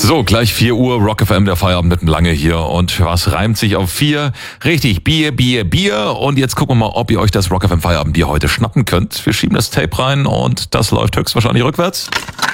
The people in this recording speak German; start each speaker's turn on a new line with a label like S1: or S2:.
S1: So, gleich 4 Uhr, Rock FM, der Feierabend mit dem Lange hier. Und was reimt sich auf 4? Richtig, Bier, Bier, Bier. Und jetzt gucken wir mal, ob ihr euch das Rock FM Feierabend Bier heute schnappen könnt. Wir schieben das Tape rein und das läuft höchstwahrscheinlich rückwärts.